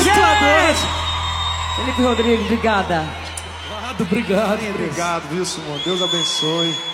gente! Felipe Rodrigues, obrigada. Obrigado, Obrigado, viu, Simão? Deus abençoe.